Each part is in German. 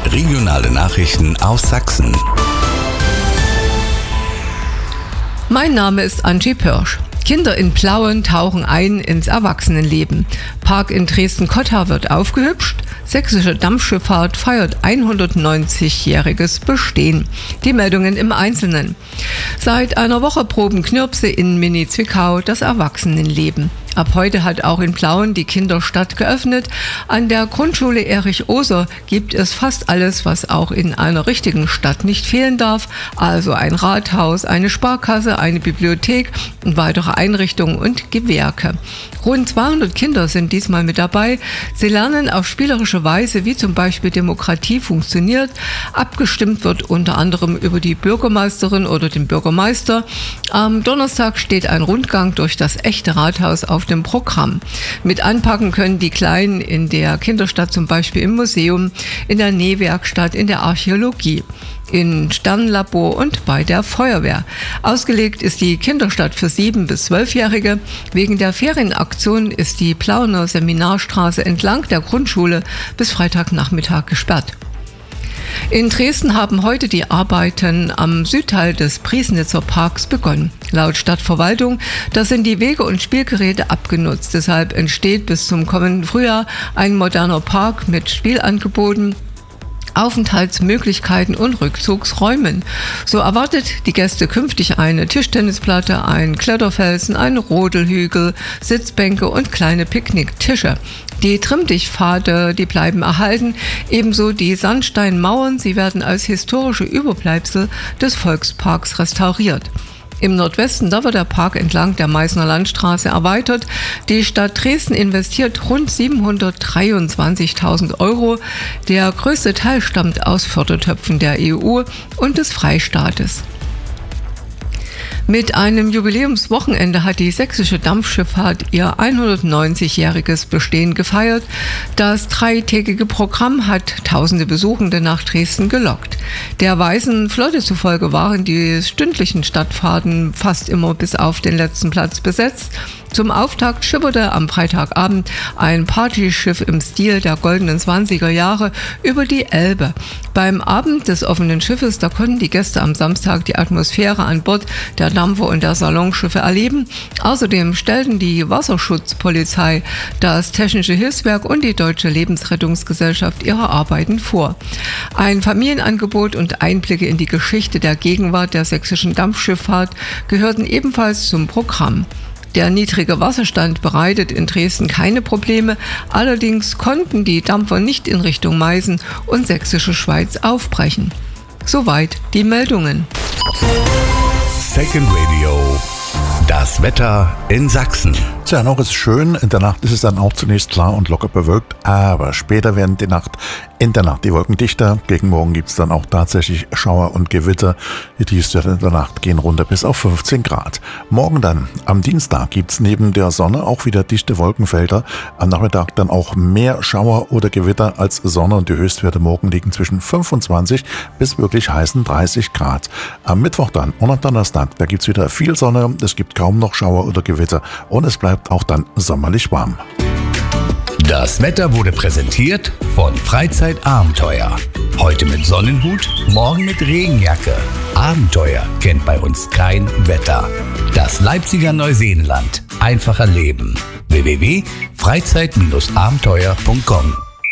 Regionale Nachrichten aus Sachsen. Mein Name ist Angie Pirsch. Kinder in Plauen tauchen ein ins Erwachsenenleben. Park in Dresden-Cotta wird aufgehübscht. Sächsische Dampfschifffahrt feiert 190-jähriges Bestehen. Die Meldungen im Einzelnen. Seit einer Woche proben Knirpse in Mini-Zwickau das Erwachsenenleben. Ab heute hat auch in Plauen die Kinderstadt geöffnet. An der Grundschule Erich Oser gibt es fast alles, was auch in einer richtigen Stadt nicht fehlen darf. Also ein Rathaus, eine Sparkasse, eine Bibliothek und weitere Einrichtungen und Gewerke. Rund 200 Kinder sind diesmal mit dabei. Sie lernen auf spielerische Weise, wie zum Beispiel Demokratie funktioniert. Abgestimmt wird unter anderem über die Bürgermeisterin oder den Bürgermeister. Am Donnerstag steht ein Rundgang durch das echte Rathaus auf dem Programm. Mit anpacken können die Kleinen in der Kinderstadt zum Beispiel im Museum, in der Nähwerkstatt, in der Archäologie, im Sternenlabor und bei der Feuerwehr. Ausgelegt ist die Kinderstadt für 7- bis 12-Jährige. Wegen der Ferienaktion ist die Plauener Seminarstraße entlang der Grundschule bis Freitagnachmittag gesperrt. In Dresden haben heute die Arbeiten am Südteil des Priesnitzer Parks begonnen. Laut Stadtverwaltung, da sind die Wege und Spielgeräte abgenutzt. Deshalb entsteht bis zum kommenden Frühjahr ein moderner Park mit Spielangeboten, Aufenthaltsmöglichkeiten und Rückzugsräumen. So erwartet die Gäste künftig eine Tischtennisplatte, einen Kletterfelsen, einen Rodelhügel, Sitzbänke und kleine Picknicktische. Die Trimmdichtpfade, die bleiben erhalten, ebenso die Sandsteinmauern, sie werden als historische Überbleibsel des Volksparks restauriert. Im Nordwesten, da wird der Park entlang der Meißner Landstraße erweitert. Die Stadt Dresden investiert rund 723.000 €. Der größte Teil stammt aus Fördertöpfen der EU und des Freistaates. Mit einem Jubiläumswochenende hat die sächsische Dampfschifffahrt ihr 190-jähriges Bestehen gefeiert. Das dreitägige Programm hat tausende Besuchende nach Dresden gelockt. Der Weißen Flotte zufolge waren die stündlichen Stadtfahrten fast immer bis auf den letzten Platz besetzt. Zum Auftakt schipperte am Freitagabend ein Partyschiff im Stil der goldenen 20er Jahre über die Elbe. Beim Abend des offenen Schiffes, da konnten die Gäste am Samstag die Atmosphäre an Bord der Dampfer und der Salonschiffe erleben. Außerdem stellten die Wasserschutzpolizei, das Technische Hilfswerk und die Deutsche Lebensrettungsgesellschaft ihre Arbeiten vor. Ein Familienangebot und Einblicke in die Geschichte der Gegenwart der sächsischen Dampfschifffahrt gehörten ebenfalls zum Programm. Der niedrige Wasserstand bereitet in Dresden keine Probleme, allerdings konnten die Dampfer nicht in Richtung Meißen und Sächsische Schweiz aufbrechen. Soweit die Meldungen. Second Radio. Das Wetter in Sachsen. Tja, noch ist schön. In der Nacht ist es dann auch zunächst klar und locker bewölkt, aber später werden in der Nacht die Wolken dichter. Gegen Morgen gibt es dann auch tatsächlich Schauer und Gewitter. Die Tiefstwerte in der Nacht gehen runter bis auf 15 Grad. Morgen dann, am Dienstag, gibt es neben der Sonne auch wieder dichte Wolkenfelder. Am Nachmittag dann auch mehr Schauer oder Gewitter als Sonne und die Höchstwerte morgen liegen zwischen 25 bis wirklich heißen 30 Grad. Am Mittwoch dann und am Donnerstag, da gibt es wieder viel Sonne, es gibt kaum noch Schauer oder Gewitter und es bleibt auch dann sommerlich warm. Das Wetter wurde präsentiert von Freizeitabenteuer. Heute mit Sonnenhut, morgen mit Regenjacke. Abenteuer kennt bei uns kein Wetter. Das Leipziger Neuseenland. Einfacher Leben. www.freizeit-abenteuer.com.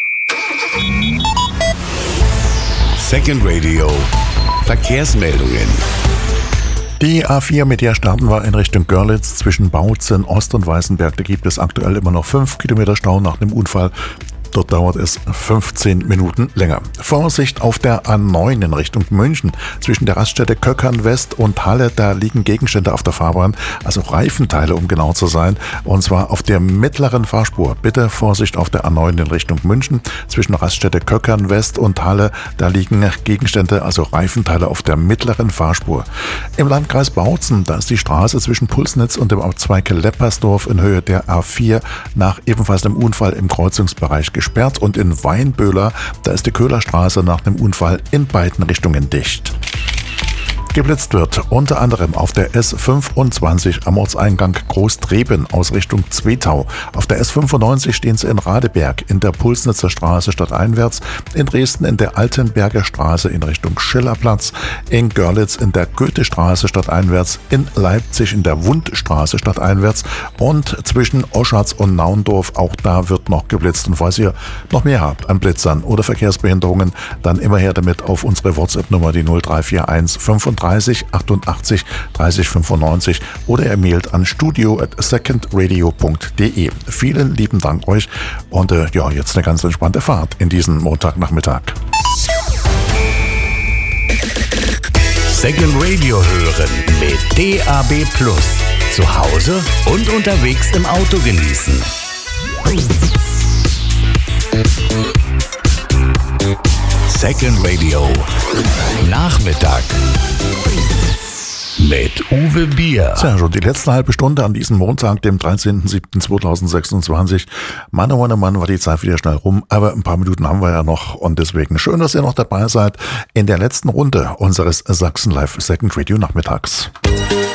Second Radio. Verkehrsmeldungen. Die A4, mit der starten wir in Richtung Görlitz zwischen Bautzen, Ost und Weißenberg. Da gibt es aktuell immer noch 5 Kilometer Stau nach dem Unfall. Dort dauert es 15 Minuten länger. Vorsicht auf der A9 in Richtung München. Zwischen der Raststätte Köckern West und Halle, da liegen Gegenstände auf der Fahrbahn, also Reifenteile, um genau zu sein. Und zwar auf der mittleren Fahrspur. Bitte Vorsicht auf der A9 in Richtung München. Zwischen Raststätte Köckern West und Halle, da liegen Gegenstände, also Reifenteile auf der mittleren Fahrspur. Im Landkreis Bautzen, da ist die Straße zwischen Pulsnitz und dem Abzweig Leppersdorf in Höhe der A4 nach ebenfalls einem Unfall im Kreuzungsbereich gesperrt, und in Weinböhler, da ist die Köhlerstraße nach dem Unfall in beiden Richtungen dicht. Geblitzt wird unter anderem auf der S25 am Ortseingang Großtreben aus Richtung Zwetau. Auf der S95 stehen sie in Radeberg in der Pulsnitzer Straße stadteinwärts, in Dresden in der Altenberger Straße in Richtung Schillerplatz, in Görlitz in der Goethestraße stadteinwärts, in Leipzig in der Wundstraße stadteinwärts und zwischen Oschatz und Naundorf. Auch da wird noch geblitzt. Und falls ihr noch mehr habt an Blitzern oder Verkehrsbehinderungen, dann immer her damit auf unsere WhatsApp-Nummer, die 0341 35 88 30 95 oder ihr mailt an studio@secondradio.de. Vielen lieben Dank euch und jetzt eine ganz entspannte Fahrt in diesen Montagnachmittag. Second Radio hören mit DAB+. Zu Hause und unterwegs im Auto genießen. Second Radio Nachmittag mit Uwe Bier. Tja, schon die letzte halbe Stunde an diesem Montag, dem 13.07.2026. Mann, oh Mann, war die Zeit wieder schnell rum, aber ein paar Minuten haben wir ja noch und deswegen schön, dass ihr noch dabei seid in der letzten Runde unseres Sachsen Live Second Radio Nachmittags.